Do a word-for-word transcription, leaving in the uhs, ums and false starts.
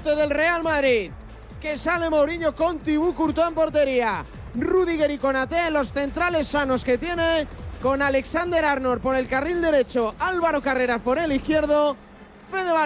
once del Real Madrid, que sale Mourinho con Thibaut Courtois en portería, Rüdiger y Konaté, los centrales sanos que tiene, con Alexander Arnold por el carril derecho, Álvaro Carreras por el izquierdo, Fede Val